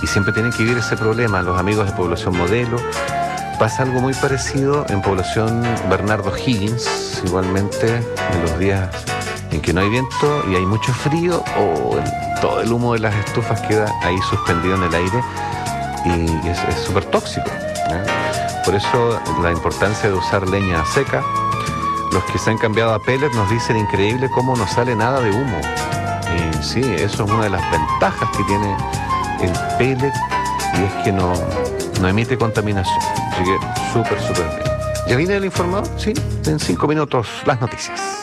y siempre tienen que vivir ese problema. Los amigos de Población Modelo, pasa algo muy parecido en Población Bernardo Higgins, igualmente en los días en que no hay viento y hay mucho frío, todo el humo de las estufas queda ahí suspendido en el aire y es súper tóxico, ¿eh? Por eso la importancia de usar leña seca. Los que se han cambiado a pellet nos dicen increíble cómo no sale nada de humo. Y sí, eso es una de las ventajas que tiene el pellet, y es que no emite contaminación. Así que súper bien. ¿Ya viene el informado? Sí, en 5 minutos las noticias.